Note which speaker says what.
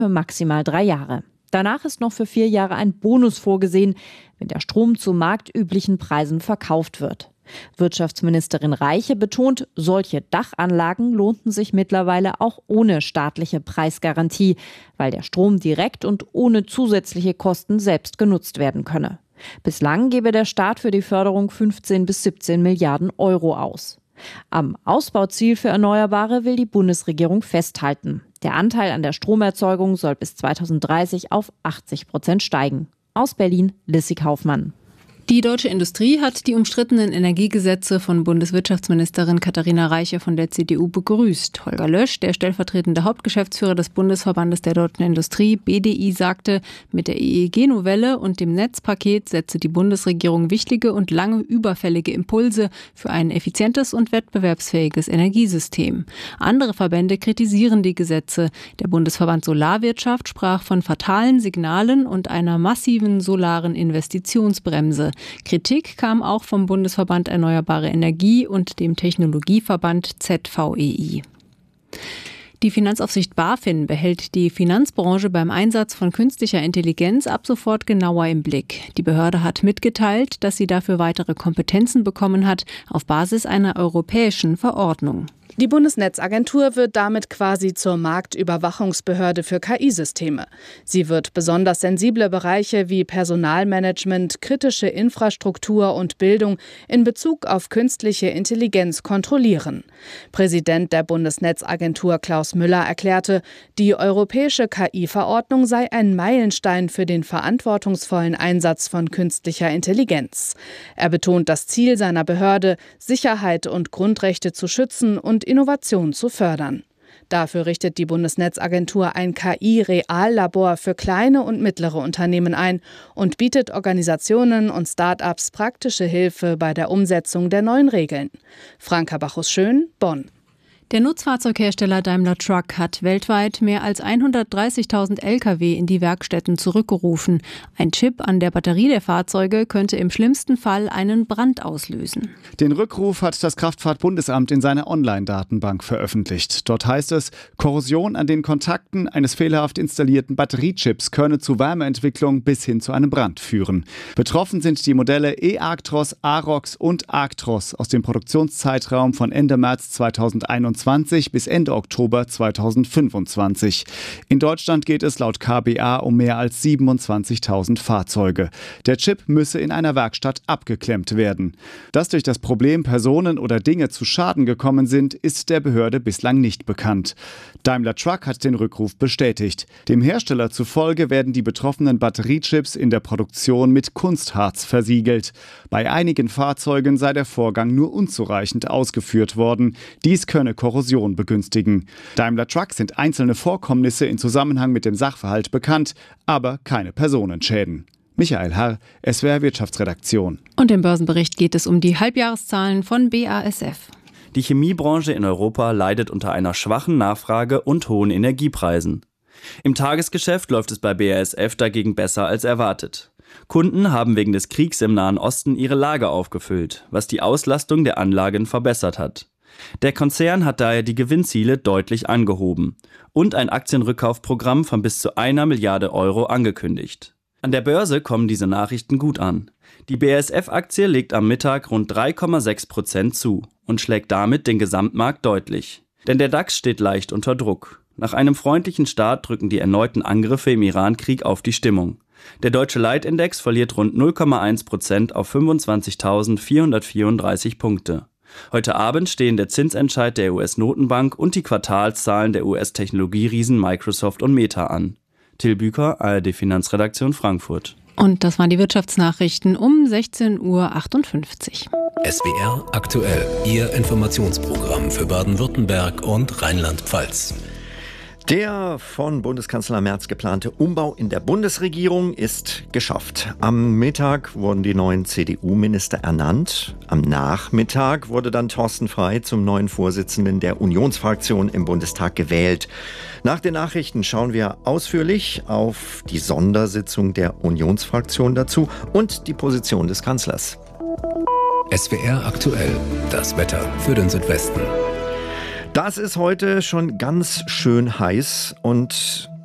Speaker 1: für maximal 3 Jahre. Danach ist noch für 4 Jahre ein Bonus vorgesehen, wenn der Strom zu marktüblichen Preisen verkauft wird. Wirtschaftsministerin Reiche betont, solche Dachanlagen lohnten sich mittlerweile auch ohne staatliche Preisgarantie, weil der Strom direkt und ohne zusätzliche Kosten selbst genutzt werden könne. Bislang gebe der Staat für die Förderung 15 bis 17 Milliarden Euro aus. Am Ausbauziel für Erneuerbare will die Bundesregierung festhalten. Der Anteil an der Stromerzeugung soll bis 2030 auf 80% steigen. Aus Berlin, Lissy Kaufmann.
Speaker 2: Die deutsche Industrie hat die umstrittenen Energiegesetze von Bundeswirtschaftsministerin Katharina Reiche von der CDU begrüßt. Holger Lösch, der stellvertretende Hauptgeschäftsführer des Bundesverbandes der deutschen Industrie, BDI, sagte, mit der EEG-Novelle und dem Netzpaket setze die Bundesregierung wichtige und lange überfällige Impulse für ein effizientes und wettbewerbsfähiges Energiesystem. Andere Verbände kritisieren die Gesetze. Der Bundesverband Solarwirtschaft sprach von fatalen Signalen und einer massiven solaren Investitionsbremse. Kritik kam auch vom Bundesverband Erneuerbare Energie und dem Technologieverband ZVEI. Die Finanzaufsicht BaFin behält die Finanzbranche beim Einsatz von künstlicher Intelligenz ab sofort genauer im Blick. Die Behörde hat mitgeteilt, dass sie dafür weitere Kompetenzen bekommen hat, auf Basis einer europäischen Verordnung.
Speaker 3: Die Bundesnetzagentur wird damit quasi zur Marktüberwachungsbehörde für KI-Systeme. Sie wird besonders sensible Bereiche wie Personalmanagement, kritische Infrastruktur und Bildung in Bezug auf künstliche Intelligenz kontrollieren. Präsident der Bundesnetzagentur Klaus Müller erklärte, die europäische KI-Verordnung sei ein Meilenstein für den verantwortungsvollen Einsatz von künstlicher Intelligenz. Er betont das Ziel seiner Behörde, Sicherheit und Grundrechte zu schützen und Innovation zu fördern. Dafür richtet die Bundesnetzagentur ein KI-Reallabor für kleine und mittlere Unternehmen ein und bietet Organisationen und Start-ups praktische Hilfe bei der Umsetzung der neuen Regeln. Franka Bachus-Schön, Bonn.
Speaker 2: Der Nutzfahrzeughersteller Daimler Truck hat weltweit mehr als 130.000 Lkw in die Werkstätten zurückgerufen. Ein Chip an der Batterie der Fahrzeuge könnte im schlimmsten Fall einen Brand auslösen.
Speaker 4: Den Rückruf hat das Kraftfahrtbundesamt in seiner Online-Datenbank veröffentlicht. Dort heißt es, Korrosion an den Kontakten eines fehlerhaft installierten Batteriechips könne zu Wärmeentwicklung bis hin zu einem Brand führen. Betroffen sind die Modelle e-Actros, Arox und Actros aus dem Produktionszeitraum von Ende März 2021 bis Ende Oktober 2025. In Deutschland geht es laut KBA um mehr als 27.000 Fahrzeuge. Der Chip müsse in einer Werkstatt abgeklemmt werden. Dass durch das Problem Personen oder Dinge zu Schaden gekommen sind, ist der Behörde bislang nicht bekannt. Daimler Truck hat den Rückruf bestätigt. Dem Hersteller zufolge werden die betroffenen Batteriechips in der Produktion mit Kunstharz versiegelt. Bei einigen Fahrzeugen sei der Vorgang nur unzureichend ausgeführt worden. Dies könne Korrosion begünstigen. Daimler Truck sind einzelne Vorkommnisse in Zusammenhang mit dem Sachverhalt bekannt, aber keine Personenschäden. Michael Harr, SWR Wirtschaftsredaktion.
Speaker 2: Und im Börsenbericht geht es um die Halbjahreszahlen von BASF.
Speaker 5: Die Chemiebranche in Europa leidet unter einer schwachen Nachfrage und hohen Energiepreisen. Im Tagesgeschäft läuft es bei BASF dagegen besser als erwartet. Kunden haben wegen des Kriegs im Nahen Osten ihre Lager aufgefüllt, was die Auslastung der Anlagen verbessert hat. Der Konzern hat daher die Gewinnziele deutlich angehoben und ein Aktienrückkaufprogramm von bis zu 1 Milliarde Euro angekündigt. An der Börse kommen diese Nachrichten gut an. Die BASF-Aktie legt am Mittag rund 3,6% zu und schlägt damit den Gesamtmarkt deutlich. Denn der DAX steht leicht unter Druck. Nach einem freundlichen Start drücken die erneuten Angriffe im Iran-Krieg auf die Stimmung. Der deutsche Leitindex verliert rund 0,1% auf 25.434 Punkte. Heute Abend stehen der Zinsentscheid der US-Notenbank und die Quartalszahlen der US-Technologieriesen Microsoft und Meta an. Till Büker, ARD Finanzredaktion Frankfurt.
Speaker 2: Und das waren die Wirtschaftsnachrichten um 16:58 Uhr.
Speaker 6: SWR aktuell, Ihr Informationsprogramm für Baden-Württemberg und Rheinland-Pfalz.
Speaker 7: Der von Bundeskanzler Merz geplante Umbau in der Bundesregierung ist geschafft. Am Mittag wurden die neuen CDU-Minister ernannt. Am Nachmittag wurde dann Thorsten Frey zum neuen Vorsitzenden der Unionsfraktion im Bundestag gewählt. Nach den Nachrichten schauen wir ausführlich auf die Sondersitzung der Unionsfraktion dazu und die Position des Kanzlers.
Speaker 6: SWR aktuell, das Wetter für den Südwesten.
Speaker 7: Das ist heute schon ganz schön heiß und